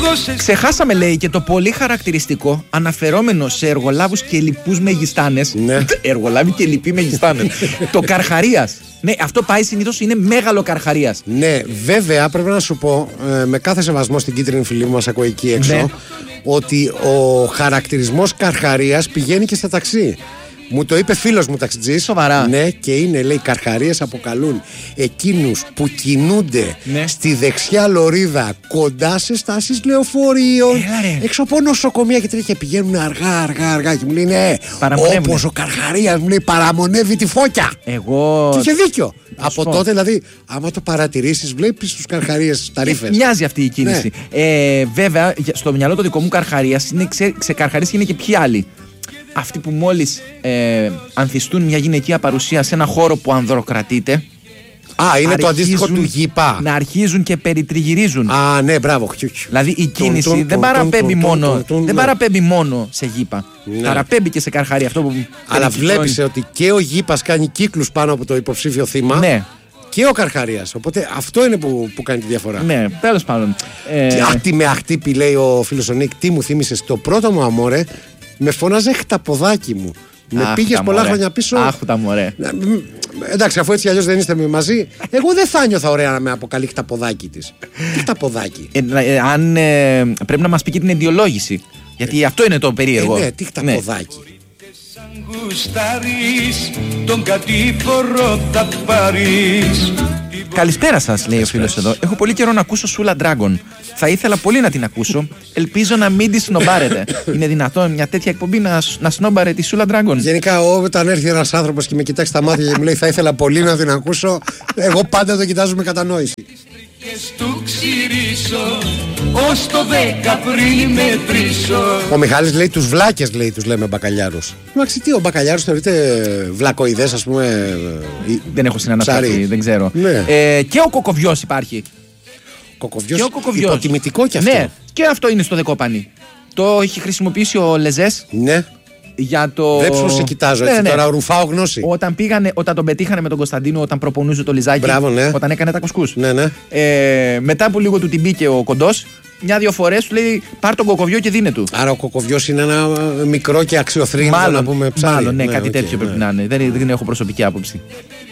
Ξεχάσαμε, λέει, και το πολύ χαρακτηριστικό αναφερόμενο σε εργολάβους και λοιπούς μεγιστάνες. Ναι. Εργολάβοι και λοιποί μεγιστάνες. Το Καρχαρίας. Ναι, αυτό πάει συνήθως, είναι μέγαλο Καρχαρίας. Ναι, βέβαια πρέπει να σου πω, με κάθε σεβασμό στην κίτρινη φίλη μου, μας ακούει εκεί έξω, Ναι. ότι ο χαρακτηρισμός Καρχαρίας πηγαίνει και στα ταξί. Μου το είπε φίλος μου ταξιτζής. Σοβαρά. Ναι, και είναι, λέει, Καρχαρίες αποκαλούν εκείνους που κινούνται Ναι. στη δεξιά λωρίδα κοντά σε στάσεις λεωφορείων, Έλα, ρε. έξω από νοσοκομεία και τέτοια, πηγαίνουν αργά και μου λέει, ναι, Παραμονεύουνε. όπως ο Καρχαρίας, μου λέει, παραμονεύει τη φώκια. Εγώ. Και είχε δίκιο. Να σου Από πω. τότε, δηλαδή, άμα το παρατηρήσεις, βλέπεις τους Καρχαρίες τα ρήφες. Μοιάζει αυτή η κίνηση. Βέβαια, στο μυαλό το δικό μου Καρχαρίας είναι Καρχαρίες και είναι και ποιοι άλλοι. Αυτοί που μόλις ανθιστούν μια γυναικεία παρουσία σε ένα χώρο που ανδροκρατείται. Α, είναι το αντίστοιχο του γήπα. Να αρχίζουν και περιτριγυρίζουν. Α, ναι, μπράβο. Δηλαδή η κίνηση δεν παραπέμπει μόνο σε γήπα. Ναι. Παραπέμπει και σε Καρχαρία. Αυτό που Αλλά βλέπεις ότι και ο γήπας κάνει κύκλους πάνω από το υποψήφιο θύμα. Ναι. Και ο Καρχαρίας. Οπότε αυτό είναι που κάνει τη διαφορά. Ναι, τέλος πάντων. Τι με αχτύπη, λέει ο φίλος ο Νίκ, τι μου θύμισες. Το πρώτο μου αμόρε με φώναζε χταποδάκι μου. Με πήγες πολλά χρόνια πίσω. Άχου τα μωρέ. Εντάξει, αφού έτσι αλλιώς δεν είστε μαζί, εγώ δεν θα νιώθα ωραία να με αποκαλεί χταποδάκι της. Τι χταποδάκι. Αν πρέπει να μας πει και την αιτιολόγηση. Γιατί αυτό είναι το περίεργο. Ναι, τι χταποδάκι. Τον κατήφορο θα πάρεις. Καλησπέρα σας, λέει ο φίλος εδώ. Έχω πολύ καιρό να ακούσω Σούλα Dragon. Θα ήθελα πολύ να την ακούσω. Ελπίζω να μην τη σνομπάρετε. Είναι δυνατόν μια τέτοια εκπομπή να σνομπάρε τη Σούλα Dragon? Γενικά, όταν έρθει ένας άνθρωπος και με κοιτάξει τα μάτια και μου λέει θα ήθελα πολύ να την ακούσω, εγώ πάντα το κοιτάζω με κατανόηση. Ο Μιχάλης λέει τους βλάκες, λέει, τους λέμε μπακαλιάρους. Εντάξει, τι, ο μπακαλιάρος θεωρείται βλακοειδές, ας πούμε. Δεν έχω συνανασταθεί, δεν ξέρω. Ναι. Και ο Κοκοβιός υπάρχει. Κοκοβιός, Και ο Κοκοβιός. υποτιμητικό κι αυτό. Ναι, και αυτό είναι στο Δεκόπανι. Το έχει χρησιμοποιήσει ο Λεζές Ναι. για το. Δεν σου σε κοιτάζω έτσι, Ναι. τώρα ρουφάω γνώση. Όταν τον πετύχανε με τον Κωνσταντίνο, όταν προπονούσε το Λιζάκι. Μπράβο, ναι. Όταν έκανε τα κουσκούς. Ναι, ναι. Μετά που λίγο του την μπήκε ο κοντός, μια-δύο φορές του λέει πάρ' τον Κοκοβιό και δίνε του. Άρα ο Κοκοβιός είναι ένα μικρό και αξιοθρύνητο, να πούμε, ψάρι. Μάλλον, ναι, κάτι τέτοιο πρέπει να είναι. Δεν έχω προσωπική άποψη.